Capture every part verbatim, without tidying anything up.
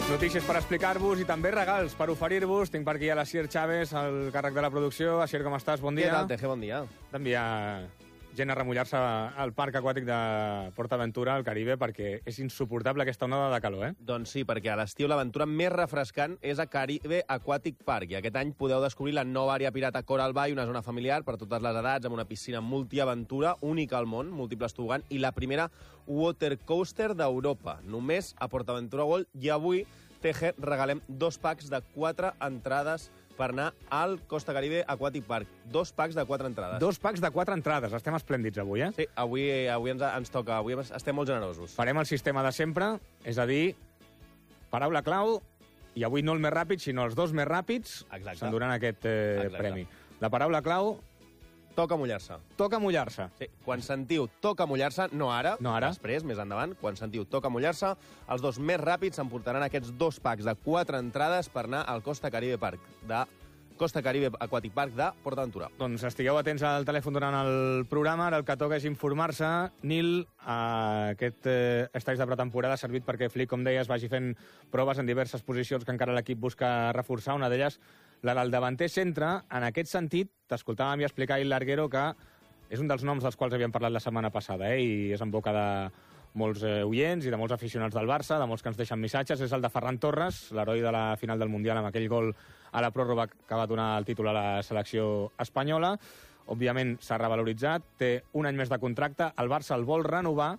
Notícies per explicar-vos i també regals per oferir-vos. Tinc per aquí a l'Asier Chávez, el càrrec de la producció. Asier, com estàs? Bon dia. Què tal, Teje? Bon dia. D'enviar gent a remullar-se al parc aquàtic de PortAventura, al Caribe, perquè és insuportable aquesta onada de calor, eh? Doncs sí, perquè a l'estiu l'aventura més refrescant és a Caribe Aquatic Park, i aquest any podeu descobrir la nova àrea pirata Coral Bay, una zona familiar per totes les edats, amb una piscina multiaventura única al món, múltiples tobogans, i la primera water coaster d'Europa, només a PortAventura World. I avui, Teje, regalem dos packs de quatre entrades per anar al Costa Caribe Aquatic Park. Dos packs de quatre entrades. Dos packs de quatre entrades. Estem esplèndids avui, eh? Sí, avui, avui ens, ens toca. Avui estem molt generosos. Farem el sistema de sempre, és a dir, paraula clau, i avui no el més ràpid, sinó els dos més ràpids s'enduran aquest eh, premi. La paraula clau... Toca mullar-se. Toca mullar-se. Sí, quan sentiu toca mullar-se, no ara, no ara, després, més endavant, quan sentiu toca mullar-se, els dos més ràpids s'emportaran aquests dos packs de quatre entrades per anar al Costa Caribe Park, de Costa Caribe Aquatic Park de PortAventura. Doncs estigueu atents al telèfon durant el programa, ara el que toca és informar-se. Nil, eh, aquest eh, estais de pretemporada ha servit perquè Flick, com deies, vagi fent proves en diverses posicions que encara l'equip busca reforçar. Una d'elles, la del davanter centre. En aquest sentit, t'escoltàvem i explicar a Il Larguero que és un dels noms dels quals havíem parlat la setmana passada, eh? I és en boca de molts eh, oients i de molts aficionats del Barça, de molts que ens deixen missatges. És el de Ferran Torres, l'heroi de la final del Mundial amb aquell gol a la pròrroga que va donar el títol a la selecció espanyola. Òbviament s'ha revaloritzat, té un any més de contracte, el Barça el vol renovar,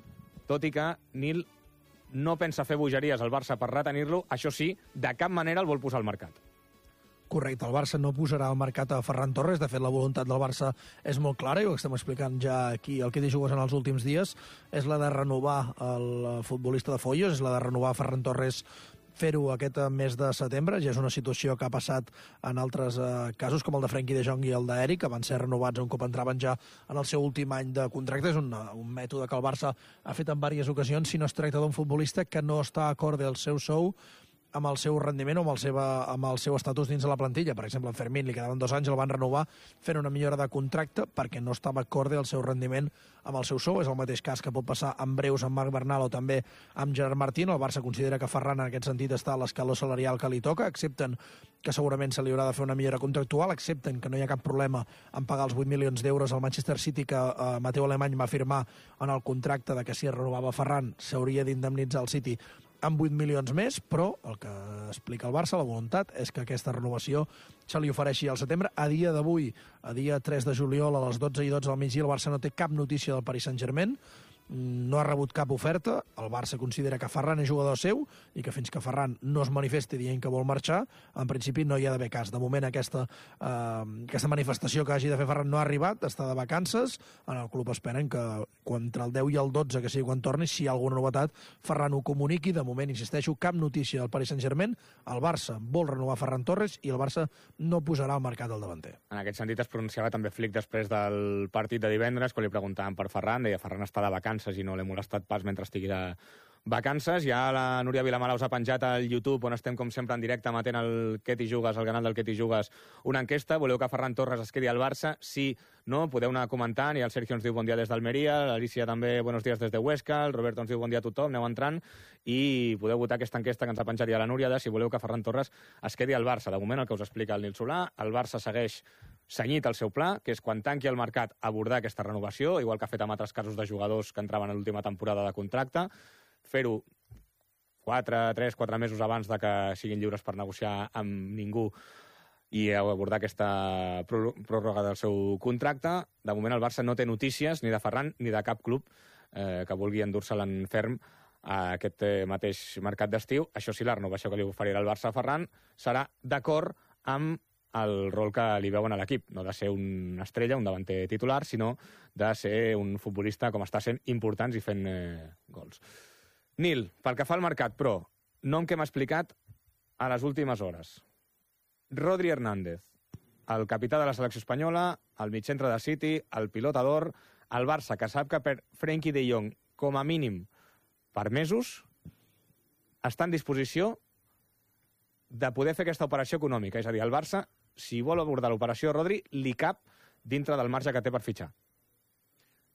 tot i que Nil no pensa fer bogeries al Barça per retenir-lo. Això sí, de cap manera el vol posar al mercat. Correcte, el Barça no posarà al mercat a Ferran Torres. De fet, la voluntat del Barça és molt clara, i ho estem explicant ja aquí, el que he jugat en els últims dies, és la de renovar el futbolista de Foyos, és la de renovar Ferran Torres, fer-ho aquest mes de setembre. Ja és una situació que ha passat en altres eh, casos, com el de Frenkie de Jong i el d'Eric, que van ser renovats un cop entraven ja en el seu últim any de contracte. És un, un mètode que el Barça ha fet en diverses ocasions si no es tracta d'un futbolista que no està acord al seu sou amb el seu rendiment o amb el, seva, amb el seu estatus dins de la plantilla. Per exemple, en Fermín li quedaven dos anys, el van renovar fent una millora de contracte perquè no estava acorde al seu rendiment amb el seu sou. És el mateix cas que pot passar en breus amb Marc Bernal o també amb Gerard Martín. El Barça considera que Ferran en aquest sentit està a l'escaló salarial que li toca, accepten que segurament se li haurà de fer una millora contractual, accepten que no hi ha cap problema en pagar els vuit milions d'euros al Manchester City que eh, Mateu Alemany va firmar en el contracte de que si es renovava Ferran s'hauria d'indemnitzar el City amb vuit milions més, però el que explica el Barça, la voluntat, és que aquesta renovació se li ofereixi al setembre. A dia d'avui, a dia tres de juliol, a les dotze i dotze del migdia, el Barça no té cap notícia del Paris Saint-Germain, no ha rebut cap oferta. El Barça considera que Ferran és jugador seu i que fins que Ferran no es manifesti dient que vol marxar, en principi no hi ha d'haver cas. De moment aquesta, eh, aquesta manifestació que hagi de fer Ferran no ha arribat, està de vacances. En el club esperen que entre el deu i el dotze, que sigui quan torni, si hi ha alguna novetat, Ferran ho comuniqui. De moment, insisteixo, cap notícia del Paris Saint-Germain. El Barça vol renovar Ferran Torres i el Barça no posarà al mercat el davanter. En aquest sentit es pronunciava també Flick després del partit de divendres, quan li preguntaven per Ferran, deia Ferran està de vacances i no l'he molestat pas mentre estigui de vacances. Ja la Núria Vilamala us ha penjat al YouTube, on estem com sempre en directe emetent el Què t'hi jugues, el canal del Què t'hi jugues, una enquesta. Voleu que Ferran Torres es quedi al Barça? Sí, no? Podeu anar comentant, i el Sergio ens diu bon dia des d'Almeria, l'Alicia també buenos días des de Huesca, el Roberto ens diu bon dia a tothom, aneu entrant, i podeu votar aquesta enquesta que ens ha penjat ja la Núria de si voleu que Ferran Torres es quedi al Barça. De moment, el que us explica el Nil Solà, el Barça segueix senyit el seu pla, que és quan tanqui el mercat abordar aquesta renovació, igual que ha fet amb altres casos de jugadors que entraven a l'última temporada de contracte, fer-ho quatre, tres, quatre mesos abans de que siguin lliures per negociar amb ningú i abordar aquesta pròrroga del seu contracte. De moment el Barça no té notícies ni de Ferran ni de cap club eh, que vulgui endur-se-la en ferm a aquest eh, mateix mercat d'estiu. Això sí, la renovació que li oferirà el Barça a Ferran serà d'acord amb el rol que li veuen a l'equip. No de ser una estrella, un davanter titular, sinó de ser un futbolista com està sent importants i fent eh, gols. Nil, pel que fa al mercat, però, nom que hem explicat a les últimes hores. Rodri Hernández, el capità de la selecció espanyola, el mitjentre de City, el pilota d'or, el Barça, que sap que per Frenkie de Jong, com a mínim per mesos, està en disposició de poder fer aquesta operació econòmica. És a dir, el Barça, si vol abordar l'operació Rodri, li cap dintre del marge que té per fitxar.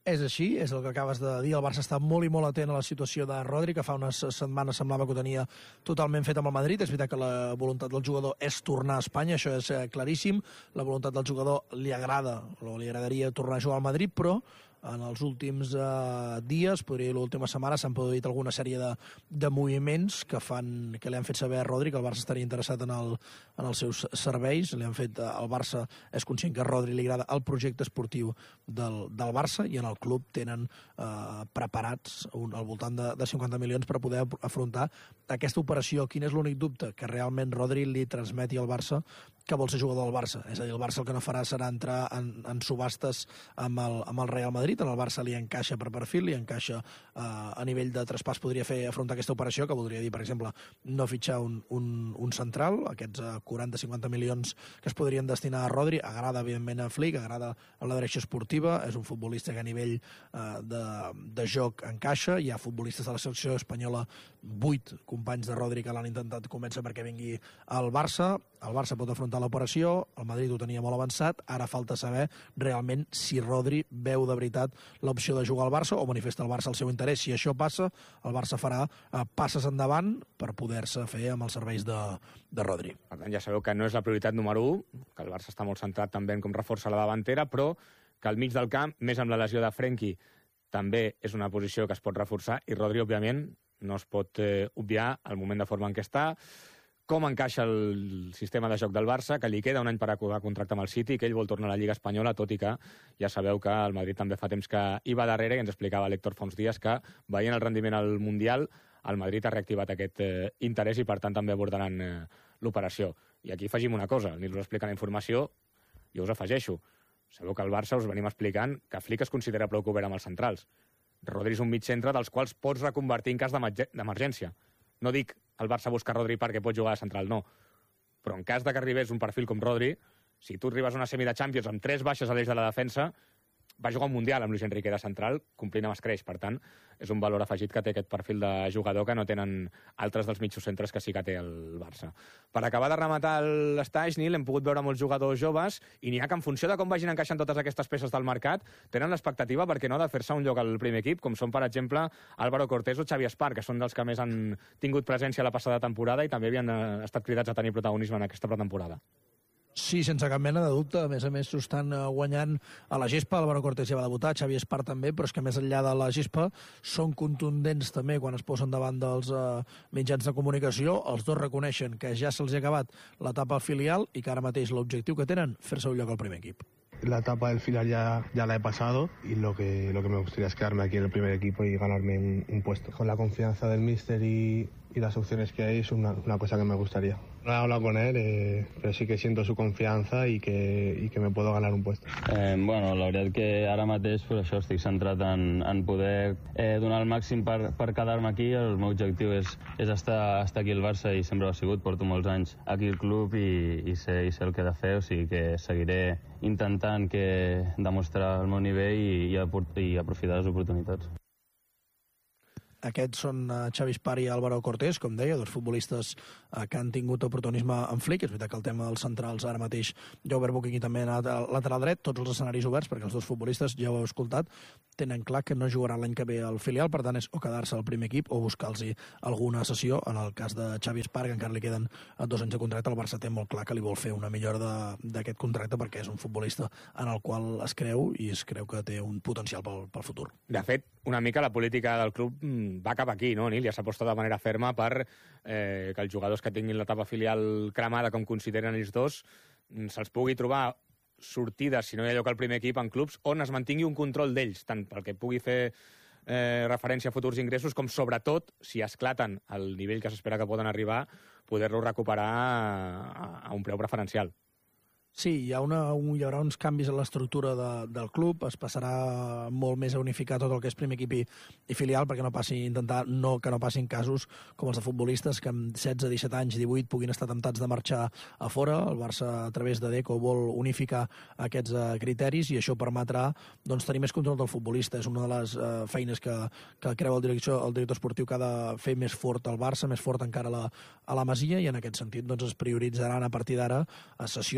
És així, és el que acabes de dir. El Barça està molt i molt atent a la situació de Rodri, que fa unes setmanes semblava que ho tenia totalment fet amb el Madrid. És veritat que la voluntat del jugador és tornar a Espanya, això és claríssim. La voluntat del jugador li agrada, o li agradaria tornar a jugar al Madrid, però en els últims eh, dies, podria dir l'última setmana, s'han produït alguna sèrie de, de moviments que, fan, que li han fet saber a Rodri que el Barça estaria interessat en, el, en els seus serveis. Li han fet, eh, el Barça és conscient que a Rodri li agrada el projecte esportiu del, del Barça i en el club tenen eh, preparats un, al voltant de, de cinquanta milions per poder afrontar aquesta operació. Quin és l'únic dubte? Que realment Rodri li transmeti al Barça que vol ser jugador del Barça. És a dir, el Barça el que no farà serà entrar en, en subhastes amb el, amb el Real Madrid. En el Barça li encaixa per perfil, li encaixa eh, a nivell de traspàs, podria fer afrontar aquesta operació, que voldria dir, per exemple, no fitxar un, un, un central, aquests eh, quaranta a cinquanta milions que es podrien destinar a Rodri. Agrada, evidentment, a Flick, agrada a la direcció esportiva, és un futbolista que a nivell eh, de, de joc encaixa. Hi ha futbolistes de la selecció espanyola, vuit companys de Rodri que l'han intentat convèncer perquè vingui al Barça. El Barça pot afrontar l'operació, el Madrid ho tenia molt avançat, ara falta saber realment si Rodri veu de veritat l'opció de jugar al Barça o manifesta al Barça el seu interès. Si això passa, el Barça farà eh, passes endavant per poder-se fer amb els serveis de, de Rodri. Per tant, ja sabeu que no és la prioritat número u, que el Barça està molt centrat també en com reforça la davantera, però que al mig del camp, més amb la lesió de Frenkie, també és una posició que es pot reforçar i Rodri, òbviament, no es pot eh, obviar el moment de forma en què està, com encaixa el sistema de joc del Barça, que li queda un any per acabar contracte amb el City, que ell vol tornar a la Lliga Espanyola, tot i que ja sabeu que el Madrid també fa temps que hi va darrere, i ens explicava l'Héctor fa uns dies que, veient el rendiment al Mundial, el Madrid ha reactivat aquest eh, interès i, per tant, també abordaran eh, l'operació. I aquí afegim una cosa, ni us explica la informació, jo us afegeixo. Sabeu que al Barça us venim explicant que Flick es considera prou cobert amb els centrals. Rodri és un mig centre dels quals pots reconvertir en cas d'emergència. No dic el Barça busca Rodri perquè pot jugar a central, no. Però en cas de que arribés un perfil com Rodri, si tu arribes a una semi de Champions amb tres baixes a l'eix de la defensa, va jugar un Mundial amb Luis Enrique de central, complint amb escreix. Per tant, és un valor afegit que té aquest perfil de jugador que no tenen altres dels mitjos centres que sí que té el Barça. Per acabar de rematar l'estage, Nil, hem pogut veure molts jugadors joves i n'hi ha que en funció de com vagin encaixant totes aquestes peces del mercat tenen l'expectativa, perquè no, de fer-se un lloc al primer equip, com són, per exemple, Álvaro Cortés o Xavi Espar, que són dels que més han tingut presència la passada temporada i també havien estat cridats a tenir protagonisme en aquesta pretemporada. Sí, sense cap mena de dubte. A més a més, s'ho estan guanyant a la gespa. Álvaro Cortés ja va debutar, Xavi Espar també, però és que més enllà de la gespa són contundents també quan es posen davant dels uh, mitjans de comunicació. Els dos reconeixen que ja se'ls ha acabat l'etapa filial i que ara mateix l'objectiu que tenen, fer-se un lloc al primer equip. La etapa del filial ya, ya la he pasado y lo que, lo que me gustaría es quedarme aquí en el primer equipo y ganarme un, un puesto. Con la confianza del míster y, y las opciones que hay es una, una cosa que me gustaría. No he hablado con él, eh, però sí que siento su confianza i que, i que me puedo ganar un puesto. Eh, bueno, la veritat que ara mateix pues, això estic centrat en, en poder eh, donar el màxim per, per quedar-me aquí. El meu objectiu és, és estar, estar aquí al Barça i sempre ho ha sigut. Porto molts anys aquí al club i, i, sé, i sé el que he de fer, o sigui que seguiré intentant que demostrar el meu nivell i, i, i aprofitar les oportunitats. Aquests són uh, Xavi Espar i Álvaro Cortés, com deia, dos futbolistes uh, que han tingut oportunisme en Flick. És veritat que el tema dels centrals ara mateix, Jover Buquini també ha anat al lateral dret, tots els escenaris oberts, perquè els dos futbolistes, ja ho heu escoltat, tenen clar que no jugaran l'any que ve al filial, per tant és o quedar-se al primer equip o buscar-los alguna sessió. En el cas de Xavi Espar, que encara li queden dos anys de contracte, el Barça té molt clar que li vol fer una millora d'aquest contracte perquè és un futbolista en el qual es creu i es creu que té un potencial pel, pel futur. De fet, una mica la política del club va cap aquí, no, Nil? Ja s'ha apostat de manera ferma per eh, que els jugadors que tinguin l'etapa filial cremada, com consideren ells dos, se'ls pugui trobar sortides, si no hi ha lloc al primer equip, en clubs on es mantingui un control d'ells, tant pel que pugui fer eh, referència a futurs ingressos, com sobretot, si esclaten al nivell que s'espera que poden arribar, poder-lo recuperar a, a un preu preferencial. Sí, hi, ha una, un, hi haurà uns canvis en l'estructura de, del club, es passarà molt més a unificar tot el que és primer equip i, i filial, perquè no passi, intentar no, que no passin casos com els de futbolistes que amb setze, disset anys, divuit puguin estar temptats de marxar a fora. El Barça, a través de Deco, vol unificar aquests uh, criteris i això permetrà doncs, tenir més control del futbolista. És una de les uh, feines que, que creu el director, el director esportiu que ha de fer més fort el Barça, més fort encara a la, a la Masia, i en aquest sentit doncs, es prioritzaran a partir d'ara a sessions amb opció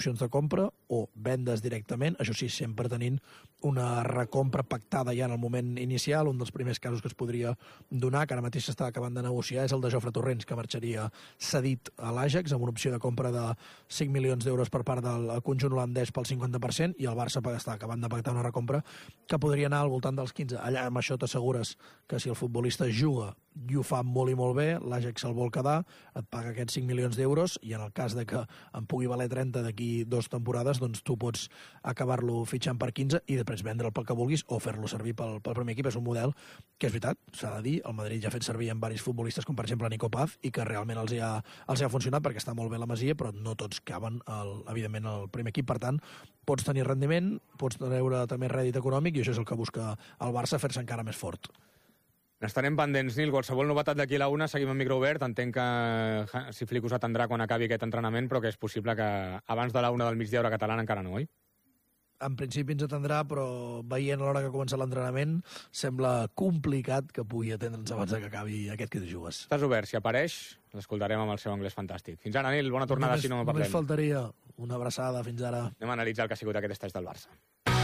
opcions de compra o vendes directament, això sí, sempre tenint una recompra pactada ja en el moment inicial. Un dels primers casos que es podria donar, que ara mateix s'està acabant de negociar, és el de Jofre Torrents, que marxaria cedit a l'Ajax amb una opció de compra de cinc milions d'euros per part del conjunt holandès pel cinquanta per cent, i el Barça està acabant de pactar una recompra que podria anar al voltant dels quinze. Allà amb això t'assegures que si el futbolista juga i ho fa molt i molt bé, l'Ajax se'l vol quedar, et paga aquests cinc milions d'euros, i en el cas de que en pugui valer trenta d'aquí dues temporades, doncs tu pots acabar-lo fitxant per quinze i després vendre'l pel que vulguis o fer-lo servir pel, pel primer equip. És un model que, és veritat, s'ha de dir, el Madrid ja ha fet servir amb diversos futbolistes, com per exemple Nico Paz, i que realment els hi ha, els hi ha funcionat perquè està molt bé la Masia, però no tots caben, el, evidentment, al primer equip. Per tant, pots tenir rendiment, pots treure també rèdit econòmic, i això és el que busca el Barça, fer-se encara més fort. N'estarem pendents, Nil. Qualsevol novetat d'aquí a la una, seguim amb micro obert. Entenc que si Flick us atendrà quan acabi aquest entrenament, però que és possible que abans de la una del migdia hora catalana encara no, oi? En principi ens atendrà, però veient l'hora que comença l'entrenament, sembla complicat que pugui atendre'ns abans que acabi aquest que tu jugues. Estàs obert. Si apareix, l'escoltarem amb el seu anglès fantàstic. Fins ara, Nil. Bona tornada, només, si no parlem. Només faltaria una abraçada. Fins ara. Anem a analitzar el que ha sigut aquest estatge del Barça.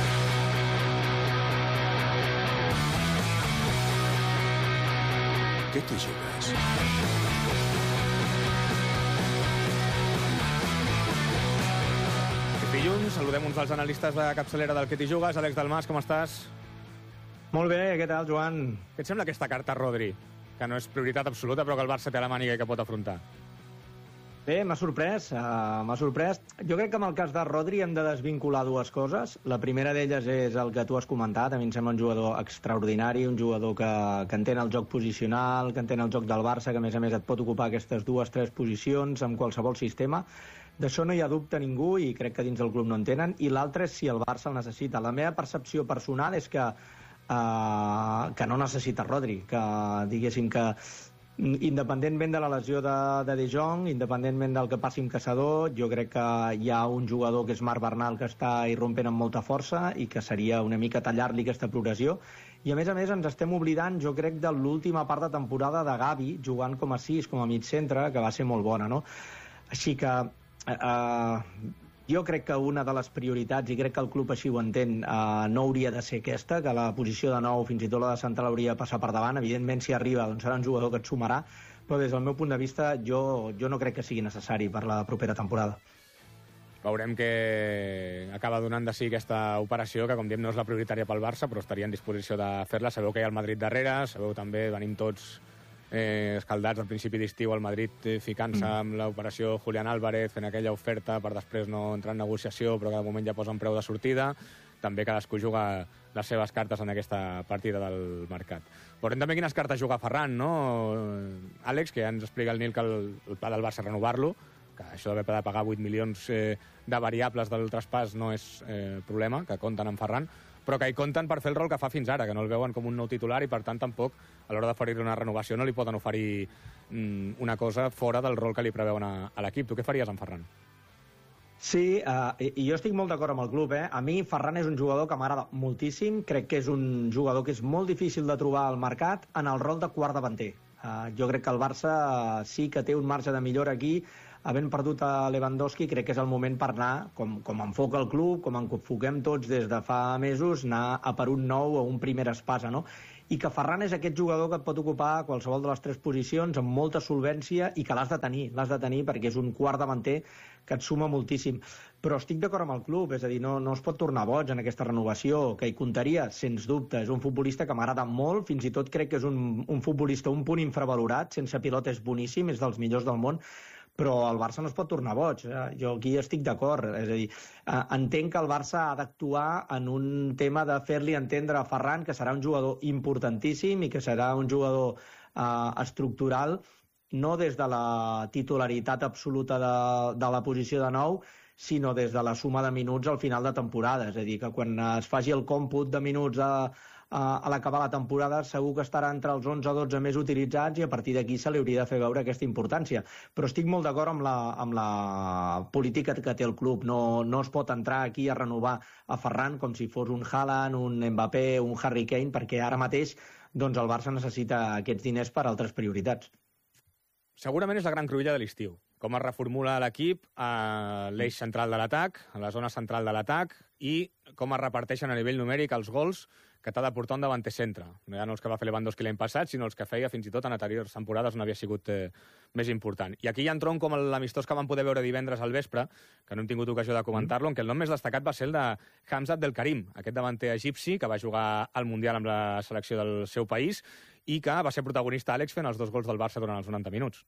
Què t'hi jugues? Aquest dilluns saludem uns dels analistes de capçalera del Què t'hi jugues. Àlex Dalmas, com estàs? Molt bé, què tal, Joan? Què et sembla aquesta carta Rodri? Que no és prioritat absoluta, però que el Barça té a la màniga i que pot afrontar. Bé, m'ha sorprès, uh, m'ha sorprès. Jo crec que amb el cas de Rodri hem de desvincular dues coses. La primera d'elles és el que tu has comentat. A mi em sembla un jugador extraordinari, un jugador que, que entén el joc posicional, que entén el joc del Barça, que a més a més et pot ocupar aquestes dues, tres posicions amb qualsevol sistema. D'això no hi ha dubte ningú i crec que dins del club no en tenen. I l'altre és si el Barça el necessita. La meva percepció personal és que, uh, que no necessita Rodri, que diguéssim que independentment de la lesió de, de De Jong, independentment del que passi amb Caçador, jo crec que hi ha un jugador que és Marc Bernal que està irrompent amb molta força i que seria una mica tallar-li aquesta progressió. I a més a més ens estem oblidant, jo crec, de l'última part de temporada de Gavi jugant com a sis, com a mig centre, que va ser molt bona, no? Així que eh, jo crec que una de les prioritats, i crec que el club així ho entén, eh, no hauria de ser aquesta, que la posició de nou, fins i tot la de central, hauria de passar per davant. Evidentment, si arriba, doncs serà un jugador que et sumarà, però des del meu punt de vista jo, jo no crec que sigui necessari per la propera temporada. Veurem que acaba donant de si aquesta operació, que com diem no és la prioritària pel Barça, però estaria en disposició de fer-la. Sabeu que hi ha el Madrid darrere, sabeu també, venim tots eh, escaldats al principi d'estiu al Madrid eh, ficant-se mm. amb l'operació Julián Álvarez, fent aquella oferta per després no entrar en negociació, però que de moment ja posa un preu de sortida. També cadascú juga les seves cartes en aquesta partida del mercat. Veurem també quines cartes juga Ferran, no? Àlex, que ja ens explica el Nil que el, el pla del Barça és renovar-lo, que això d'haver de pagar vuit milions eh, de variables del traspàs no és eh, problema, que compten amb Ferran, però que hi compten per fer el rol que fa fins ara, que no el veuen com un nou titular i, per tant, tampoc, a l'hora d'oferir-li una renovació, no li poden oferir mm, una cosa fora del rol que li preveuen a, a l'equip. Tu què faries amb Ferran? Sí, uh, i, i jo estic molt d'acord amb el club. Eh? A mi Ferran és un jugador que m'agrada moltíssim. Crec que és un jugador que és molt difícil de trobar al mercat en el rol de quart davanter. Uh, jo crec que el Barça uh, sí que té un marge de millora aquí. Havent perdut a Lewandowski, crec que és el moment per anar, com, com enfoca el club, com enfoquem tots des de fa mesos, anar a per un nou o un primer espasa, no? I que Ferran és aquest jugador que et pot ocupar qualsevol de les tres posicions amb molta solvència i que l'has de tenir, l'has de tenir perquè és un quart davanter que et suma moltíssim. Però estic d'acord amb el club, és a dir, no, no es pot tornar boig en aquesta renovació, que hi comptaria, sens dubte. És un futbolista que m'agrada molt, fins i tot crec que és un, un futbolista un punt infravalorat, sense pilota és boníssim, és dels millors del món, però el Barça no es pot tornar boig. Jo aquí estic d'acord. És a dir, entenc que el Barça ha d'actuar en un tema de fer-li entendre a Ferran que serà un jugador importantíssim i que serà un jugador eh, estructural, no des de la titularitat absoluta de, de la posició de nou, sinó des de la suma de minuts al final de temporada. És a dir, que quan es faci el còmput de minuts a, a, a l'acabar la temporada segur que estarà entre els onze o dotze més utilitzats i a partir d'aquí se li hauria de fer veure aquesta importància. Però estic molt d'acord amb, la, amb la política que té el club. No, no es pot entrar aquí a renovar a Ferran com si fos un Haaland, un Mbappé, un Harry Kane, perquè ara mateix doncs, el Barça necessita aquests diners per altres prioritats. segurament és la gran cruïlla de l'estiu. Com es reformula l'equip a l'eix central de l'atac, a la zona central de l'atac, i com es reparteixen a nivell numèric els gols que t'ha de portar un davanter centre. No ja no els que va fer Lewandowski l'any passat, sinó els que feia fins i tot en anteriors temporades on havia sigut eh, més important. I aquí hi ha un tronc com l'amistós que vam poder veure divendres al vespre, que no hem tingut ocasió de comentar-lo, en què el nom més destacat va ser el de Hamza Abdelkarim, aquest davanter egipci que va jugar al Mundial amb la selecció del seu país i que va ser protagonista, Àlex, fent els dos gols del Barça durant els noranta minuts.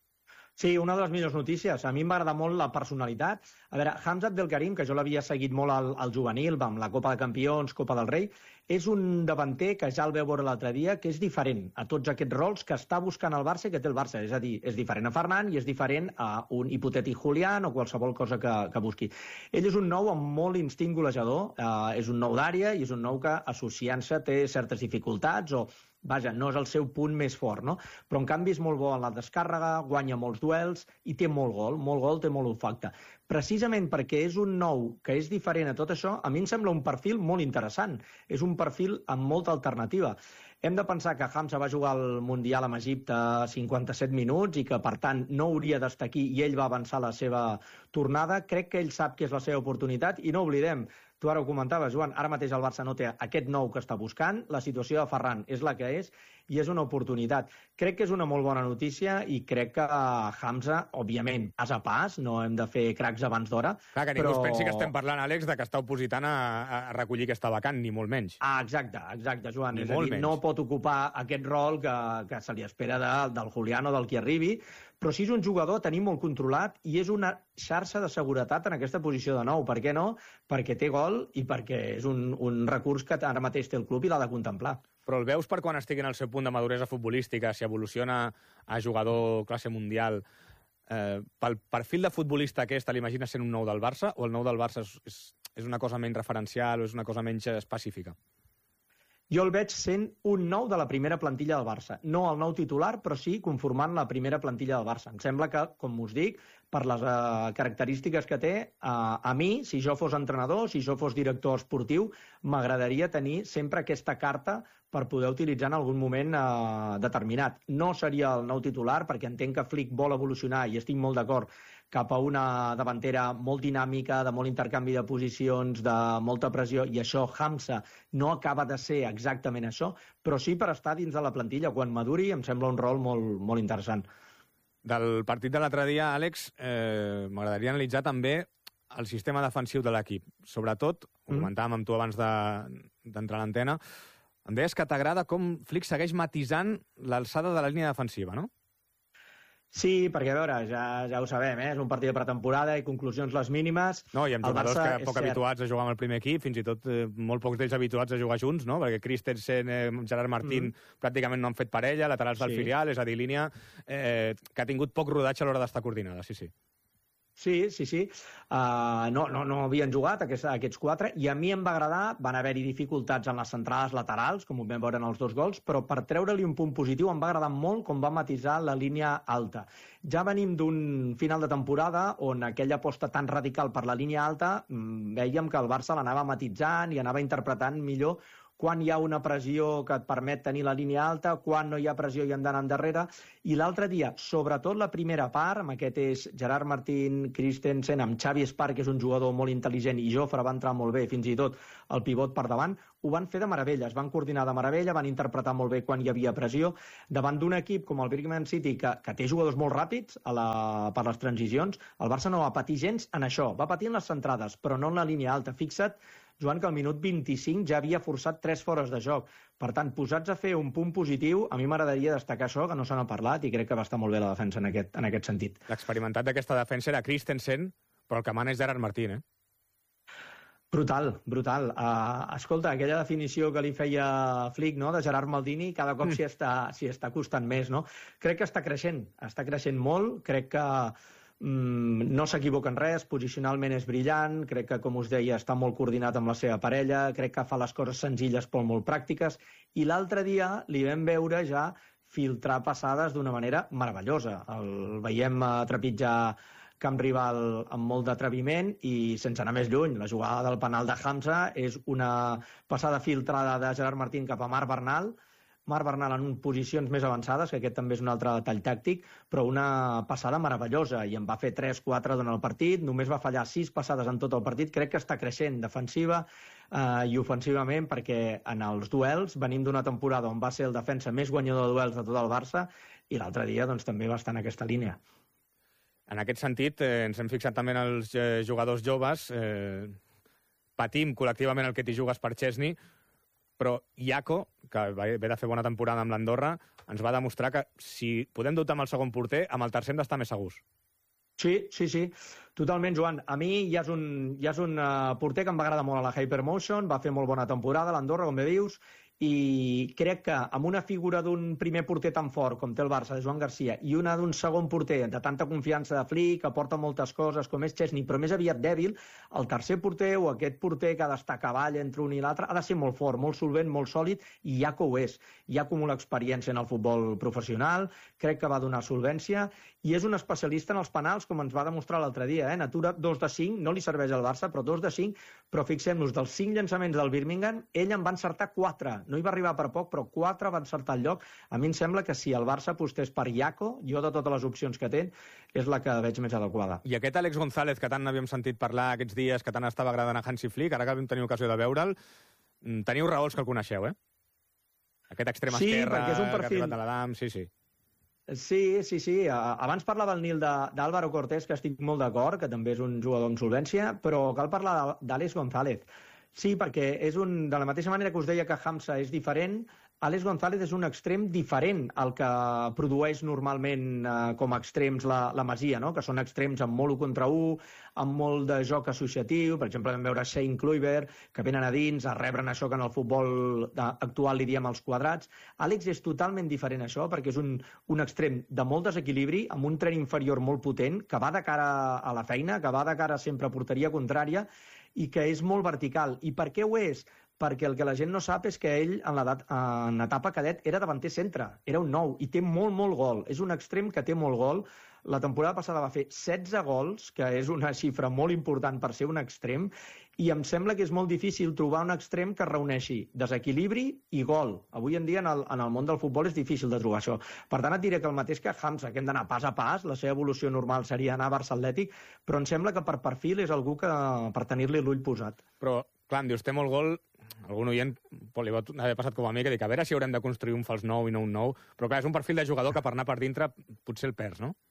Sí, una de les millors notícies. A mi em va agradar molt la personalitat. A veure, Hamza Abdelkarim, que jo l'havia seguit molt al, al juvenil, amb la Copa de Campions, Copa del Rei, és un davanter que ja el veu veure l'altre dia, que és diferent a tots aquests rols que està buscant el Barça i que té el Barça. És a dir, és diferent a Ferran i és diferent a un hipotètic Julián o qualsevol cosa que, que busqui. Ell és un nou amb molt instint golejador, eh, és un nou d'àrea i és un nou que, associant-se, té certes dificultats o vaja, no és el seu punt més fort, no? Però en canvi és molt bo en la descàrrega, guanya molts duels i té molt gol, molt gol, té molt olfacte. Precisament perquè és un nou que és diferent a tot això, a mi em sembla un perfil molt interessant. És un perfil amb molta alternativa. Hem de pensar que Hamza va jugar al Mundial amb Egipte cinquanta-set minuts i que, per tant, no hauria d'estar aquí i ell va avançar la seva tornada. Crec que ell sap que és la seva oportunitat i no oblidem, tu ara ho comentaves, Joan, ara mateix el Barça no té aquest nou que està buscant, la situació de Ferran és la que és i és una oportunitat. Crec que és una molt bona notícia i crec que Hamza, òbviament, pas a pas, no hem de fer cracs abans d'hora. Clar, que ningú però... es pensi que estem parlant, Àlex, de que està opositant a, a recollir aquesta vacant, ni molt menys. Ah, exacte, exacte, Joan. Ni és a dir, menys. No pot ocupar aquest rol que, que se li espera de, del Julián o del qui arribi, però sí és un jugador a tenir molt controlat i és una xarxa de seguretat en aquesta posició de nou. Per què no? Perquè té gol i perquè és un, un recurs que ara mateix té el club i l'ha de contemplar. Però el veus per quan estigui en el seu punt de maduresa futbolística, si evoluciona a jugador classe mundial, eh, pel perfil de futbolista aquest, l'imagines sent un nou del Barça, o el nou del Barça és, és, és una cosa menys referencial o és una cosa menys específica? Jo el veig sent un nou de la primera plantilla del Barça. No el nou titular, però sí conformant la primera plantilla del Barça. Em sembla que, com us dic, per les uh, característiques que té, uh, a mi, si jo fos entrenador, si jo fos director esportiu, m'agradaria tenir sempre aquesta carta per poder utilitzar en algun moment uh, determinat. No seria el nou titular, perquè entenc que Flick vol evolucionar, i estic molt d'acord, cap a una davantera molt dinàmica, de molt intercanvi de posicions, de molta pressió, i això Hamza no acaba de ser exactament això, però sí per estar dins de la plantilla. Quan maduri em sembla un rol molt, molt interessant. Del partit de l'altre dia, Àlex, eh, m'agradaria analitzar també el sistema defensiu de l'equip. Sobretot, ho mm. comentàvem amb tu abans d'entrar a l'antena, em deies que t'agrada com Flick segueix matisant l'alçada de la línia defensiva, no? Sí, perquè, a veure, ja, ja ho sabem, eh? És un partit de pretemporada i conclusions les mínimes. No, i amb jugadors que poc habituats a jugar amb el primer equip, fins i tot eh, molt pocs d'ells habituats a jugar junts, no? Perquè Christensen, eh, Gerard Martín mm. pràcticament no han fet parella, laterals sí. del filial, és a dir, línia eh, que ha tingut poc rodatge a l'hora d'estar coordinada, sí, sí. Sí, sí, sí. Uh, no, no, no havien jugat aquests, aquests quatre, i a mi em va agradar. Van haver-hi dificultats en les centrades laterals, com ho vam veure en els dos gols, però per treure-li un punt positiu em va agradar molt com va matisar la línia alta. Ja venim d'un final de temporada on aquella aposta tan radical per la línia alta vèiem que el Barça l'anava matitzant i anava interpretant millor quan hi ha una pressió que et permet tenir la línia alta, quan no hi ha pressió i hem d'anar endarrere. I l'altre dia, sobretot la primera part, amb aquest és Gerard Martín, Christensen, amb Xavi Espark, que és un jugador molt intel·ligent, i Jofre va entrar molt bé, fins i tot el pivot per davant, ho van fer de meravella, es van coordinar de meravella, van interpretar molt bé quan hi havia pressió, davant d'un equip com el Birmingham City, que, que té jugadors molt ràpids a la, per les transicions. El Barça no va patir gens en això, va patir en les centrades, però no en la línia alta. Fixa't, Joan, que al minut vint-i-cinc ja havia forçat tres fores de joc. Per tant, posats a fer un punt positiu, a mi m'agradaria destacar això, que no se n'ha parlat, i crec que va estar molt bé la defensa en aquest, en aquest sentit. L'experimentat d'aquesta defensa era Christensen, però el que mana és Gerard Martín, eh? Brutal, brutal. Uh, escolta, aquella definició que li feia Flick, no?, de Gerard Maldini, cada cop mm. s'hi està, s'hi està costant més, no? Crec que està creixent, està creixent molt, crec que mm, no s'equivoca en res, posicionalment és brillant, crec que, com us deia, està molt coordinat amb la seva parella, crec que fa les coses senzilles però molt pràctiques, i l'altre dia li vam veure ja filtrar passades d'una manera meravellosa. El veiem uh, trepitjar camp rival amb molt d'atreviment i sense anar més lluny. La jugada del penal de Hamza és una passada filtrada de Gerard Martín cap a Marc Bernal, Marc Bernal en posicions més avançades, que aquest també és un altre detall tàctic, però una passada meravellosa, i en va fer tres quatre durant el partit, només va fallar sis passades en tot el partit. Crec que està creixent defensiva eh, i ofensivament, perquè en els duels venim d'una temporada on va ser el defensa més guanyador de duels de tot el Barça, i l'altre dia doncs, també va estar en aquesta línia. En aquest sentit, eh, ens hem fixat també en els eh, jugadors joves. Eh, patim col·lectivament el que t'hi jugues per Chesney, però Iaco, que ve de fer bona temporada amb l'Andorra, ens va demostrar que si podem dubtar amb el segon porter, amb el tercer hem d'estar més segurs. Sí, sí, sí, totalment, Joan. A mi ja és un, ja és un uh, porter que em va agradar molt a la Hypermotion, va fer molt bona temporada a l'Andorra, com bé dius, i crec que amb una figura d'un primer porter tan fort com té el Barça, de Joan Garcia, i una d'un segon porter de tanta confiança de Flick, que porta moltes coses, com és Chesney, però més aviat dèbil, el tercer porter o aquest porter que ha d'estar a cavall entre un i l'altre ha de ser molt fort, molt solvent, molt sòlid, i Iaco ho és. Hi ha com una experiència en el futbol professional, crec que va donar solvència, i és un especialista en els penals, com ens va demostrar l'altre dia, eh? Natura dos de cinc, no li serveix al Barça, però dos de cinc, però fixem-nos, dels cinc llançaments del Birmingham, ell en va encertar quatre. No hi va arribar per poc, però quatre va encertar el lloc. A mi em sembla que si el Barça apostés per Iaco, jo de totes les opcions que té, és la que veig més adequada. I aquest Àlex González, que tant n'havíem sentit parlar aquests dies, que tant estava agradant a Hansi Flick, ara que vam tenir ocasió de veure'l, teniu raons que el coneixeu, eh? Aquest extrem sí, esquerre, perquè és un perfil... que ha arribat a l'Adam, sí, sí. Sí, sí, sí. Abans parlava el Nil d'Álvaro Cortés, que estic molt d'acord, que també és un jugador amb solvència, però cal parlar d'Àlex González. Sí, perquè és un, de la mateixa manera que us deia que Hamza és diferent, Àlex González és un extrem diferent al que produeix normalment eh, com a extrems la, la Masia, no? Que són extrems amb molt u contra u, amb molt de joc associatiu. Per exemple, vam veure Shane Kluivert, que venen a dins a rebre'n això que en el futbol actual li diem els quadrats. Àlex és totalment diferent a això, perquè és un, un extrem de molt desequilibri, amb un tren inferior molt potent, que va de cara a la feina, que va de cara sempre a porteria contrària, i que és molt vertical. I per què ho és? Perquè el que la gent no sap és que ell en, en etapa cadet era davanter centre, era un nou, i té molt, molt gol. És un extrem que té molt gol. La temporada passada va fer setze gols, que és una xifra molt important per ser un extrem, i em sembla que és molt difícil trobar un extrem que reuneixi desequilibri i gol. Avui en dia en el, en el món del futbol és difícil de trobar això. Per tant, et diré que el mateix que Hamza, que hem d'anar pas a pas, la seva evolució normal seria anar a Barça Atlètic, però em sembla que per perfil és algú que per tenir-li l'ull posat. Però, clar, em dius, té molt gol, algun oient li va haver passat com a mi, que dic, a veure si haurem de construir un fals nou i no un nou, però clar, és un perfil de jugador que per anar per dintre potser el perds, no?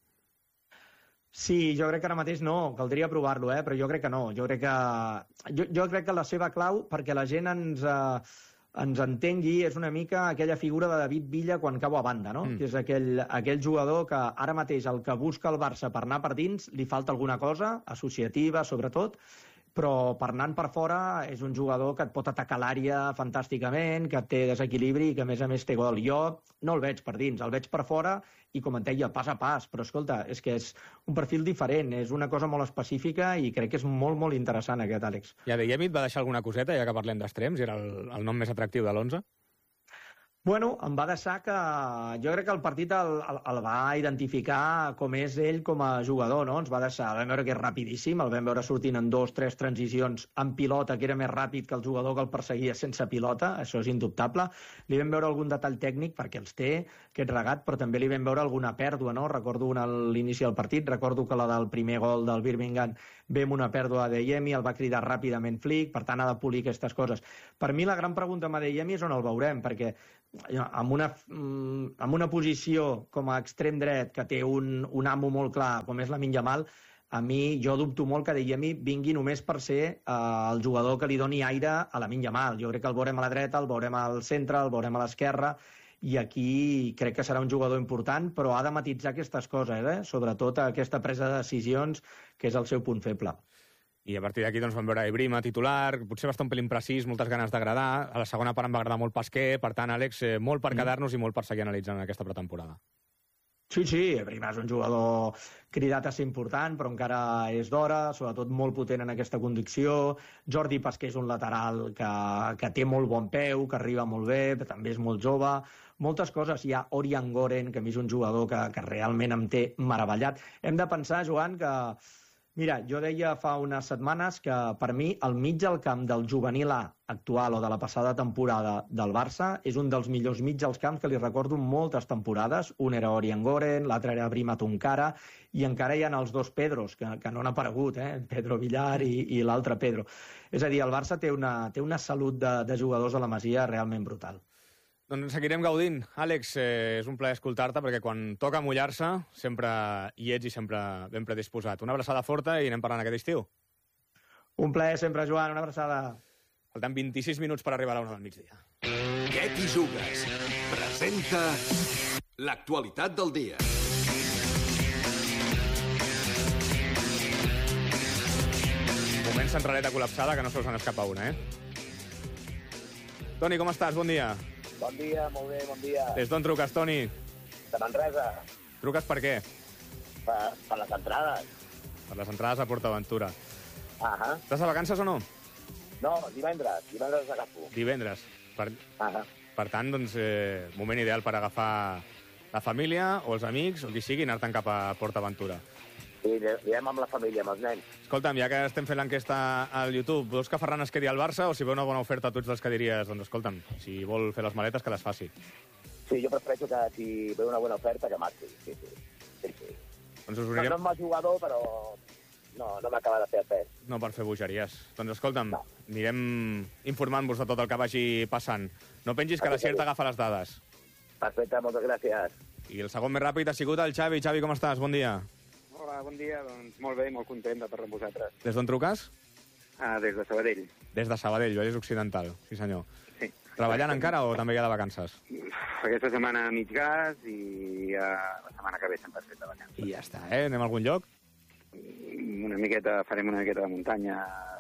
Sí, jo crec que ara mateix no, caldria provar-lo, eh? Però jo crec que no. Jo crec que, jo, jo crec que la seva clau, perquè la gent ens, eh, ens entengui, és una mica aquella figura de David Villa quan cau a banda, no? Mm. Que és aquell, aquell jugador que ara mateix el que busca el Barça per anar per dins li falta alguna cosa, associativa sobretot, però per anant per fora és un jugador que et pot atacar l'àrea fantàsticament, que té desequilibri i que a més a més té gol. Jo no el veig per dins, el veig per fora i, com et deia, pas a pas, però escolta, és que és un perfil diferent, és una cosa molt específica i crec que és molt, molt interessant aquest Àlex. I Adeyemi et va deixar alguna coseta, ja que parlem d'extrems, i era el, el nom més atractiu de l'onze? Bueno, em va deixar que... Jo crec que el partit el, el, el va identificar com és ell com a jugador, no? Ens va deixar... Vam veure que és rapidíssim, el vam veure sortint en dos, tres transicions amb pilota, que era més ràpid que el jugador que el perseguia sense pilota, això és indubtable. Li vam veure algun detall tècnic, perquè els té, aquest regat, però també li vam veure alguna pèrdua, no? Recordo una a l'inici del partit, recordo que la del primer gol del Birmingham vam una pèrdua d'Adeyemi, el va cridar ràpidament Flick, per tant ha de polir aquestes coses. Per mi la gran pregunta amb Adeyemi és on el veurem, perquè amb una, amb una posició com a extrem dret que té un, un amo molt clar com és Lamine Yamal, a mi jo dubto molt que Adeyemi vingui només per ser eh, el jugador que li doni aire a Lamine Yamal. Jo crec que el veurem a la dreta, el veurem al centre, el veurem a l'esquerra, i aquí crec que serà un jugador important, però ha de matitzar aquestes coses, eh? Sobretot aquesta presa de decisions, que és el seu punt feble. I a partir d'aquí doncs, vam veure Ibrima titular, potser va estar un pel imprecís, moltes ganes d'agradar. A la segona part em va agradar molt Pasquer, per tant, Àlex, eh, molt per quedar-nos i molt per seguir analitzant aquesta pretemporada. Sí, sí, Ibrima és un jugador cridat a ser important, però encara és d'hora, sobretot molt potent en aquesta conducció. Jordi Pasquer és un lateral que, que té molt bon peu, que arriba molt bé, però també és molt jove. Moltes coses. Hi ha Orian Goren, que a mi és un jugador que, que realment em té meravellat. Hem de pensar, Joan, que Mira, jo deia fa unes setmanes que per mi el mig del camp del juvenil A actual o de la passada temporada del Barça és un dels millors mig dels camps que li recordo moltes temporades. Un era Orion Goren, l'altre era Brima Tunkara i encara hi ha els dos Pedros, que, que no han aparegut, eh? Pedro Villar i, i l'altre Pedro. És a dir, el Barça té una, té una salut de, de jugadors a la Masia realment brutal. Doncs seguirem gaudint. Àlex, eh, és un plaer escoltar-te, perquè quan toca mullar-se sempre hi ets i sempre ben predisposat. Una abraçada forta i anem parlant aquest estiu. Un plaer sempre, Joan, una abraçada. Falten vint-i-sis minuts per arribar a la una del migdia. Què t'hi jugues? Presenta l'actualitat del dia. Moment centraleta col·lapsada, que no se us n'escapa una, eh? Toni, com estàs? Bon dia. Bon dia, molt bé, bon dia. Des d'on truques, Toni? De Manresa. Truques per què? Per, per les entrades. Per les entrades a PortAventura. Ahà. Estàs de vacances o no? No, divendres. Divendres agafo. Divendres. Per, Ahà. per tant, doncs, eh, moment ideal per agafar la família o els amics o qui sigui i anar-te'n cap a PortAventura. Sí, anirem amb la família, amb els nens. Escolta'm, ja que estem fent l'enquesta al YouTube, vols que Ferran es quedi al Barça o si ve una bona oferta tu ets dels que diries, doncs escolta'm, si vol fer les maletes, que les faci? Sí, jo prefereixo que si ve una bona oferta que marxi. Sí, sí. sí, sí. Doncs us No, anirem... no és mal jugador, però no, no m'acaba de fer el pes. No per fer bogeries. Doncs escolta'm, No. anirem informant-vos de tot el que vagi passant. No pengis que la Cier t'agafa les dades. Perfecte, moltes gràcies. I el segon més ràpid ha sigut el Xavi. Xavi, com estàs? Bon dia. Hola, bon dia. Doncs molt bé, molt content de parlar amb vosaltres. Des d'on truques? Ah, des de Sabadell. Des de Sabadell, Vallès Occidental. Sí, senyor. Sí. Treballant encara o també ja de vacances? Aquesta setmana mig gas i uh, la setmana que ve sempre has fet de vacances. I ja està, eh? Anem a algun lloc? Una miqueta, farem una miqueta de muntanya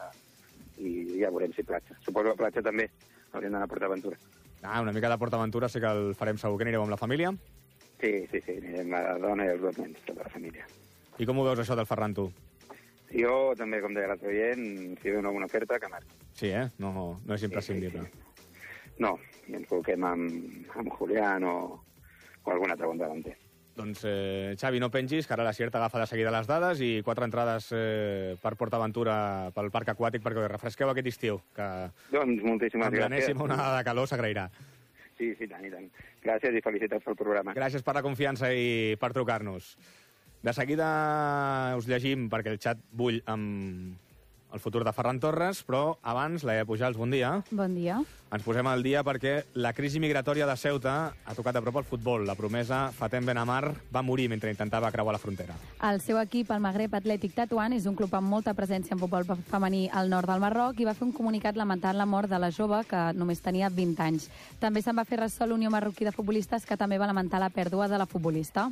i ja veurem si platja. Suposo que platja també. Hauríem d'anar a PortAventura. Ah, una mica de PortAventura sí que el farem segur. Que anireu amb la família? Sí, sí, sí. Anirem la dona i els dos nens, tota la família. I com ho veus, això del Ferran, tu? Jo també, com deia l'altre oient, si ve una bona oferta, que marxi. Sí, eh? No, no és imprescindible. Sí, sí, sí. No, i ens col·loquem amb, amb Julián o, o algun altre bon davanter. Doncs, eh, Xavi, no pengis, que ara la Cier t'agafa de seguida les dades i quatre entrades eh, per PortAventura pel parc aquàtic perquè refresqueu aquest estiu, que Doncs moltíssimes amb gràcies. l'enèsima onada de calor s'agrairà. Sí, sí, tant i tant. Gràcies i felicitats pel programa. Gràcies per la confiança i per trucar-nos. De seguida us llegim, perquè el xat bull amb el futur de Ferran Torres, però abans, Laia Pujals, bon dia. Bon dia. Ens posem al dia perquè la crisi migratòria de Ceuta ha tocat de prop el futbol. La promesa Fatem Benamar va morir mentre intentava creuar la frontera. El seu equip, el Magreb Atlètic Tetuan, és un club amb molta presència en futbol femení al nord del Marroc i va fer un comunicat lamentant la mort de la jove, que només tenia vint anys. També se'n va fer ressò l'Unió Marroquí de Futbolistes, que també va lamentar la pèrdua de la futbolista.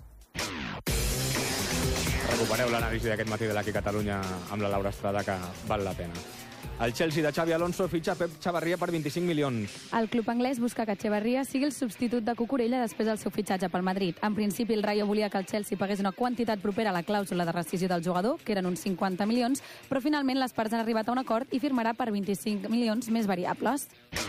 Recupereu l'anàlisi d'aquest matí de l'Aqui Catalunya amb la Laura Estrada, que val la pena. El Chelsea de Xavi Alonso fitxa Pep Chavarria per vint-i-cinc milions. El club anglès busca que Echeverría sigui el substitut de Cucurella després del seu fitxatge pel Madrid. En principi, el Rayo volia que el Chelsea pagués una quantitat propera a la clàusula de rescisió del jugador, que eren uns cinquanta milions, però finalment les parts han arribat a un acord i firmarà per vint-i-cinc milions més variables.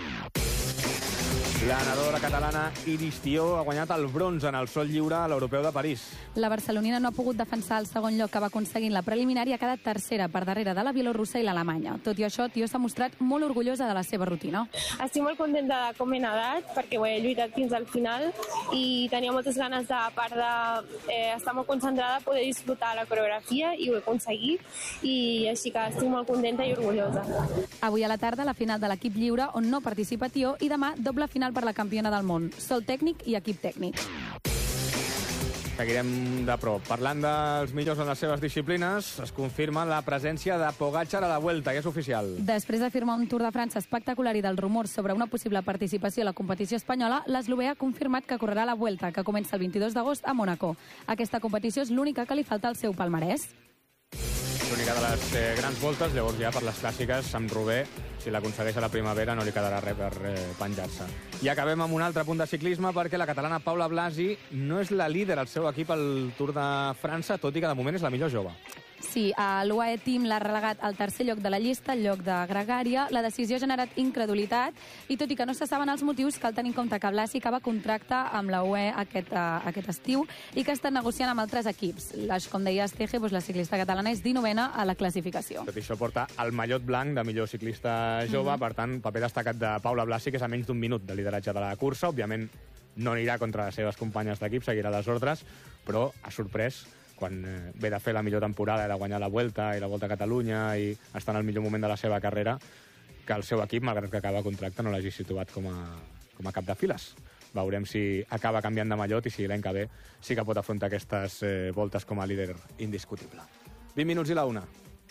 La nedadora catalana Iris Tió ha guanyat el bronze en el sol lliure a l'Europeu de París. La barcelonina no ha pogut defensar el segon lloc que va aconseguir en la preliminar i ha quedat tercera per darrere de la bielorrussa i l'alemanya. Tot i això, Tió s'ha mostrat molt orgullosa de la seva rutina. Estic molt contenta de com he nedat, perquè ho he lluitat fins al final i tenia moltes ganes de, a part d'estar eh, molt concentrada, poder disfrutar la coreografia i ho he aconseguit, i així que estic molt contenta i orgullosa. Avui a la tarda, la final de l'equip lliure, on no participa Tió, i demà doble final per la campiona del món, sol tècnic i equip tècnic. Seguirem de prop. Parlant dels millors en les seves disciplines, es confirma la presència de Pogačar a la Vuelta, i és oficial. Després de firmar un Tour de França espectacular i dels rumors sobre una possible participació a la competició espanyola, l'eslovè ha confirmat que correrà la Vuelta, que comença el vint-i-dos d'agost a Mónaco. Aquesta competició és l'única que li falta al seu palmarès. L'única de les eh, grans voltes, llavors ja per les clàssiques, amb Rubé, si l'aconsegueix a la primavera no li quedarà res per eh, penjar-se. I acabem amb un altre punt de ciclisme, perquè la catalana Paula Blasi no és la líder al seu equip al Tour de França, tot i que de moment és la millor jove. Sí, l'U A E Team l'ha relegat al tercer lloc de la llista, al lloc de Gregària. La decisió ha generat incredulitat i, tot i que no se saben els motius, cal tenir en compte que Blasi acaba contracte amb la U A E aquest, uh, aquest estiu i que està negociant amb altres equips. La, com deia Esteje, doncs la ciclista catalana és dinovena a la classificació. Tot això porta el mallot blanc de millor ciclista jove, mm-hmm. per tant, paper destacat de Paula Blasi, que és a menys d'un minut de lideratge de la cursa. Òbviament, no anirà contra les seves companyes d'equip, seguirà les ordres, però ha sorprès quan eh, ve de fer la millor temporada, de guanyar la Vuelta i la Volta a Catalunya i està en el millor moment de la seva carrera, que el seu equip, malgrat que acaba contracte, no l'hagi situat com a, com a cap de files. Veurem si acaba canviant de mallot i si l'any que ve sí que pot afrontar aquestes eh, voltes com a líder indiscutible. vint minuts i la una.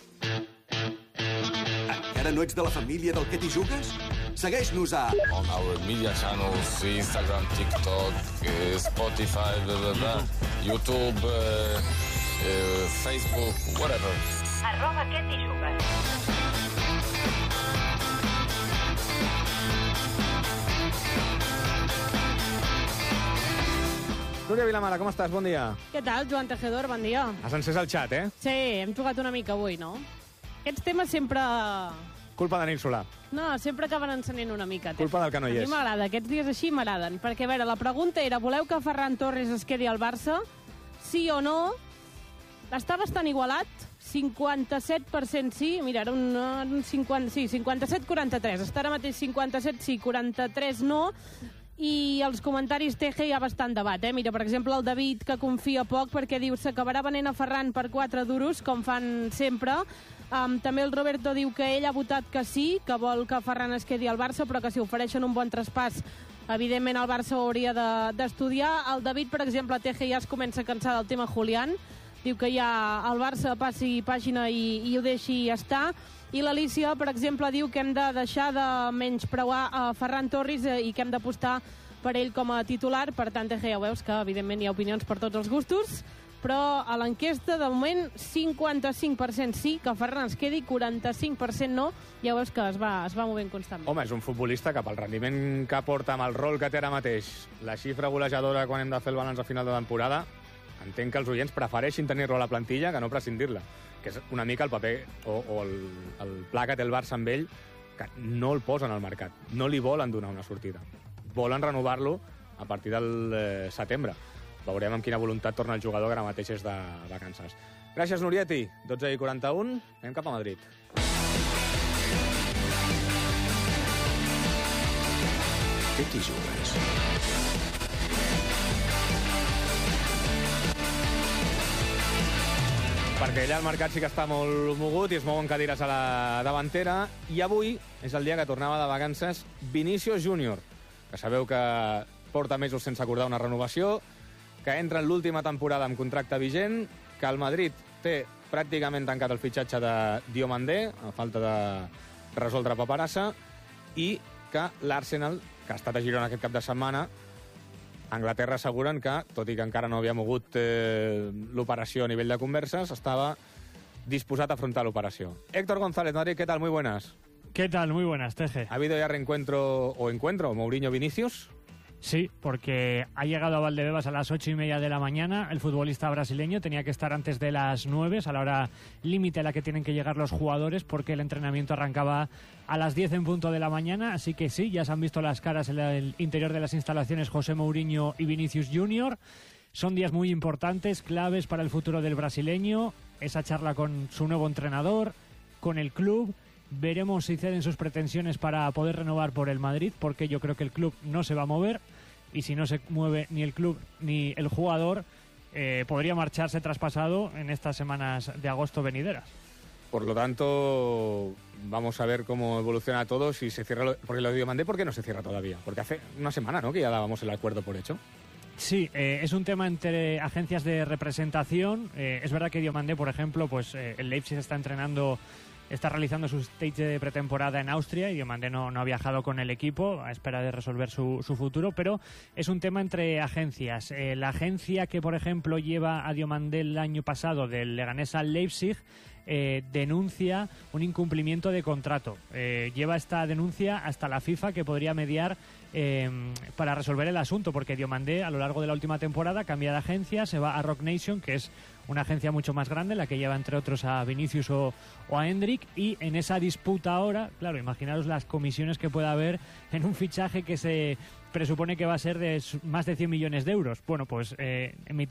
Encara no ets de la família del Que t'hi jugues? Segueix-nos a... On our media channels, Instagram, TikTok, uh, Spotify, blah, blah, blah, YouTube, uh, uh, Facebook, whatever. Arroba Que t'hi jugues. Núria Vilamala, com estàs? Bon dia. Què tal, Joan Tejedor? Bon dia. Has encès el xat, eh? Sí, hem jugat una mica avui, no? Aquests temes sempre... Culpa de Nil Solà. No, sempre acaben encenent una mica. Culpa del que no hi és. A mi m'agrada, aquests dies així m'agraden. Perquè, a veure, la pregunta era, voleu que Ferran Torres es quedi al Barça? Sí o no? Està bastant igualat. cinquanta-set per cent sí. Mira, era un, un cinquanta, sí, cinquanta-set quaranta-tres. Està ara mateix cinquanta-set sí, quaranta-tres no. I els comentaris Teje hi ha bastant debat, eh? Mira, per exemple, el David, que confia poc perquè diu s'acabarà venent a Ferran per quatre duros, com fan sempre. Um, també el Roberto diu que ell ha votat que sí, que vol que Ferran es quedi al Barça, però que si ofereixen un bon traspàs, evidentment el Barça ho hauria d'estudiar. De, el David, per exemple, Teje ja es comença a cansar del tema Julián. Diu que ja el Barça passi pàgina i, i ho deixi estar. I l'Alicia, per exemple, diu que hem de deixar de menyspreuar a Ferran Torres i que hem d'apostar per ell com a titular. Per tant, Teje, ja veus que, evidentment, hi ha opinions per tots els gustos, però a l'enquesta, de moment, cinquanta-cinc per cent sí, que Ferran es quedi, quaranta-cinc per cent no. Ja veus que es va, es va movent constantment. Home, és un futbolista que pel rendiment que porta amb el rol que té ara mateix, la xifra golejadora quan hem de fer el balanç a final de temporada, entenc que els oients prefereixin tenir-lo a la plantilla que no prescindir-la, que és una mica el paper o, o el, el pla que té el Barça amb ell, que no el posen al mercat, no li volen donar una sortida. Volen renovar-lo a partir del eh, setembre. Veurem amb quina voluntat torna el jugador, que ara mateix és de vacances. Gràcies, Nurieti. dotze i quaranta-u, anem cap a Madrid. Què t'hi jugues? Perquè allà el mercat sí que està molt mogut i es mouen cadires a la davantera, i avui és el dia que tornava de vacances Vinícius Júnior, que sabeu que porta mesos sense acordar una renovació, que entra en l'última temporada amb contracte vigent, que el Madrid té pràcticament tancat el fitxatge de Diomandé, a falta de resoldre paperassa, i que l'Arsenal, que ha estat a Girona aquest cap de setmana, a Anglaterra asseguren que, tot i que encara no havia mogut eh, l'operació a nivell de converses, estava disposat a afrontar l'operació. Héctor González, Madrid, ¿qué tal? Muy buenas. ¿Qué tal? Muy buenas, Teje. ¿Ha habido ya reencuentro o encuentro Mourinho-Vinicius? Sí, porque ha llegado a Valdebebas a las ocho y media de la mañana. El futbolista brasileño tenía que estar antes de las nueve, a la hora límite a la que tienen que llegar los jugadores, porque el entrenamiento arrancaba a las diez en punto de la mañana. Así que sí, ya se han visto las caras en el interior de las instalaciones José Mourinho y Vinicius Júnior. Son días muy importantes, claves para el futuro del brasileño. Esa charla con su nuevo entrenador, con el club. Veremos si ceden sus pretensiones para poder renovar por el Madrid, porque yo creo que el club no se va a mover, y si no se mueve ni el club ni el jugador, eh, podría marcharse traspasado en estas semanas de agosto venideras. Por lo tanto, vamos a ver cómo evoluciona todo, si se cierra, lo, porque lo de Diomandé, ¿por qué no se cierra todavía? Porque hace una semana, ¿no?, que ya dábamos el acuerdo por hecho. Sí, eh, es un tema entre agencias de representación. Eh, es verdad que Diomandé, por ejemplo, pues eh, el Leipzig está entrenando, está realizando su stage de pretemporada en Austria, y Diomandé no, no ha viajado con el equipo a espera de resolver su, su futuro, pero es un tema entre agencias. Eh, la agencia que, por ejemplo, lleva a Diomandé el año pasado del Leganés al Leipzig eh, denuncia un incumplimiento de contrato. Eh, lleva esta denuncia hasta la FIFA, que podría mediar eh, para resolver el asunto, porque Diomandé a lo largo de la última temporada cambia de agencia, se va a Rock Nation, que es una agencia mucho más grande, la que lleva entre otros a Vinicius o, o a Hendrik, y en esa disputa ahora, claro, imaginaros las comisiones que pueda haber en un fichaje que se presupone que va a ser de más de cien millones de euros. Bueno, pues eh, en mitad